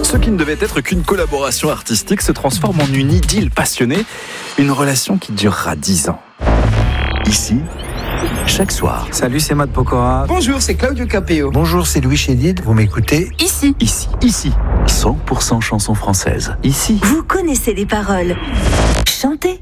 Ce qui ne devait être qu'une collaboration artistique se transforme en une idylle passionnée, une relation qui durera 10 ans. Ici, chaque soir. Salut, c'est Matt Pokora. Bonjour, c'est Claudio Capéo. Bonjour, c'est Louis Chédid. Vous m'écoutez ? Ici. 100% chansons françaises. Ici. Vous connaissez les paroles. Chantez.